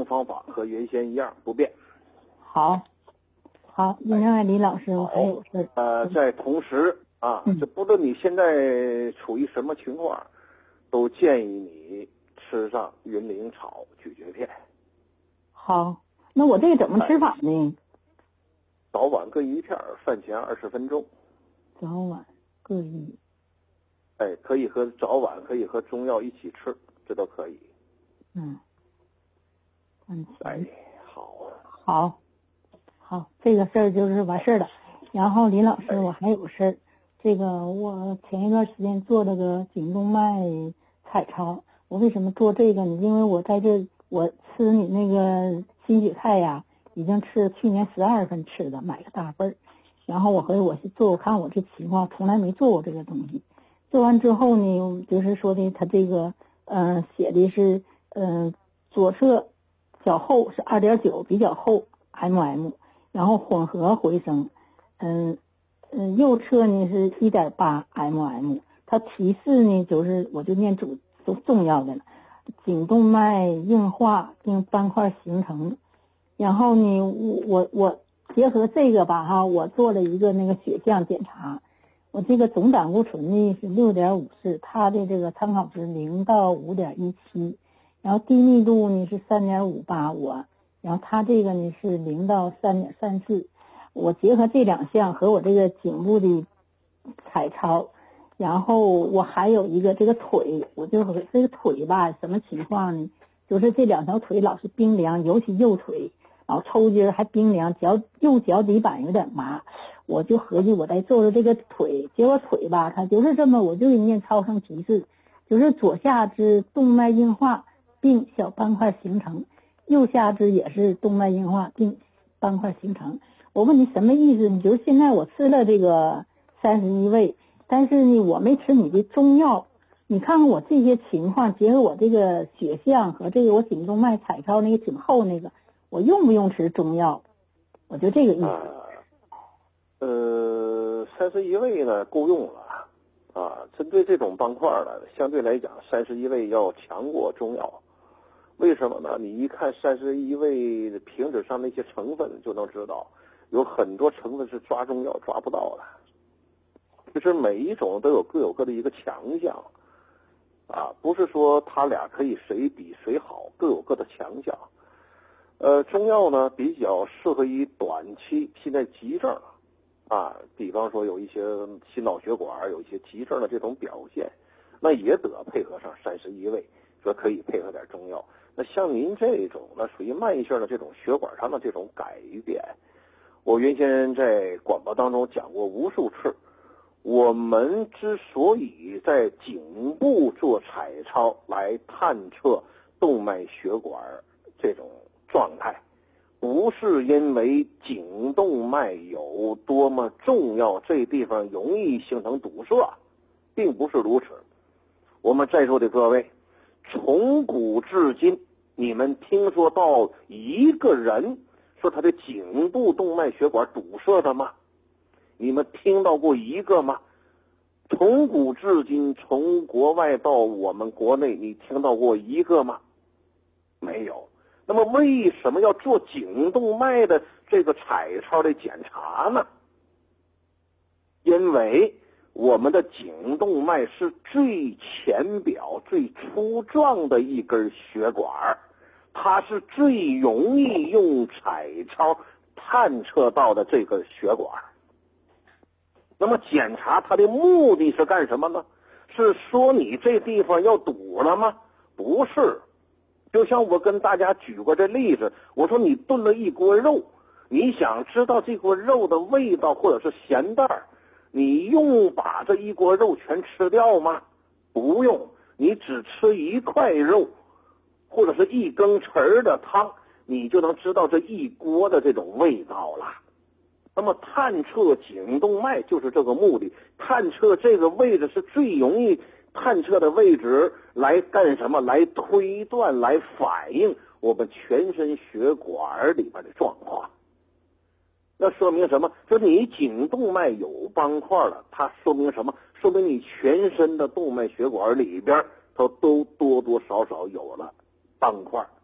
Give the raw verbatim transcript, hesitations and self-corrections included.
方法和原先一样不变。 好，好，另外李老师，我还有事。 呃，在同时啊， 嗯、 这不论你现在处于什么情况，都建议你吃上云灵草咀嚼片。 好，那我这个怎么吃法呢？ 早晚各一片，饭前二十分钟。 早晚各一。 哎，可以和早晚可以和中药一起吃，这都可以。 嗯。嗯。 哎，好。 好。好，这个事儿就是完事儿了。然后林老师，我还有个事儿，这个我前一段时间做这个颈动脉彩超，我为什么做这个呢？因为我在这我吃你那个新血肽呀，已经吃去年十二月份吃的，买个大份儿。然后我回我去做，我看我这情况从来没做过这个东西。做完之后呢，就是说的他这个嗯、呃、写的是嗯、呃、左侧较厚是 二点九 比较厚 mm， 然后混合回声，嗯嗯右侧呢是 一点八 mm。 它提示呢就是我就念主都重要的了，颈动脉硬化并斑块形成。然后呢我我我结合这个吧哈，我做了一个那个血象检查，我这个总胆固醇呢是 六点五四， 它的这个参考值零到 五点一七， 然后低密度呢是 三点五八 我，然后它这个呢是零到 三点三四。 我结合这两项和我这个颈部的彩超，然后我还有一个这个腿，我就和这个腿吧什么情况呢，就是这两条腿老是冰凉，尤其右腿然后抽筋还冰凉，脚右脚底板有点麻，我就合计我再做做这个腿，结果腿吧它就是这么，我就给念超声提示，就是左下肢动脉硬化并小斑块形成，右下肢也是动脉硬化并斑块形成。我问你什么意思？你就是现在我吃了这个三十一味，但是呢我没吃你的中药，你看看我这些情况，结合我这个血象和这个我颈动脉彩超那个挺厚那个，我用不用吃中药？我就这个意思。 呃，呃三十一味呢够用了啊，针对这种斑块呢，相对来讲三十一味要强过中药。为什么呢？你一看三十一味的瓶子上那些成分就能知道，有很多成分是抓中药抓不到的。其实每一种都有各有各的一个强项啊，不是说他俩可以谁比谁好，各有各的强项。呃，中药呢比较适合于短期现在急症啊，比方说有一些心脑血管有一些急症的这种表现，那也得配合上三十一味，说可以配合点中药。那像您这种呢，属于慢性的这种血管上的这种改变，我原先在广播当中讲过无数次，我们之所以在颈部做彩超来探测动脉血管这种状态，不是因为颈动脉有多么重要，这地方容易形成堵塞，并不是如此。我们在座的各位，从古至今，你们听说到一个人说他的颈部动脉血管堵塞的吗？你们听到过一个吗？从古至今，从国外到我们国内，你听到过一个吗？没有。那么为什么要做颈动脉的这个彩超的检查呢？因为我们的颈动脉是最浅表最粗壮的一根血管，它是最容易用彩超探测到的这个血管。那么检查它的目的是干什么呢？是说你这地方要堵了吗？不是。就像我跟大家举过这例子，我说你炖了一锅肉，你想知道这锅肉的味道或者是咸淡，你用把这一锅肉全吃掉吗？不用，你只吃一块肉或者是一羹匙的汤，你就能知道这一锅的这种味道了。那么探测颈动脉就是这个目的，探测这个位置是最容易探测的位置，来干什么？来推断，来反映我们全身血管里边的状况。那说明什么？说你颈动脉有斑块了，它说明什么？说明你全身的动脉血管里边它都多多少少有了斑块。